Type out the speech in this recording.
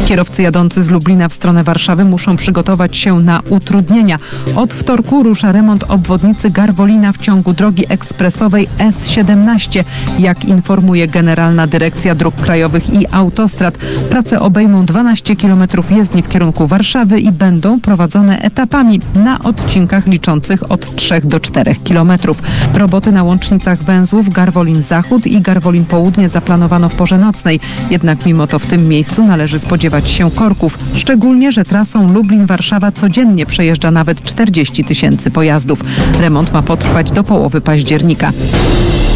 Kierowcy jadący z Lublina w stronę Warszawy muszą przygotować się na utrudnienia. Od wtorku rusza remont obwodnicy Garwolina w ciągu drogi ekspresowej S17. Jak informuje Generalna Dyrekcja Dróg Krajowych i Autostrad, prace obejmą 12 km jezdni w kierunku Warszawy i będą prowadzone etapami na odcinkach liczących od 3 do 4 km. Roboty na łącznicach węzłów Garwolin Zachód i Garwolin Południe zaplanowano w porze nocnej. Jednak mimo to w tym miejscu należy spodziewać się korków. Szczególnie, że trasą Lublin-Warszawa codziennie przejeżdża nawet 40 000 pojazdów. Remont ma potrwać do połowy października.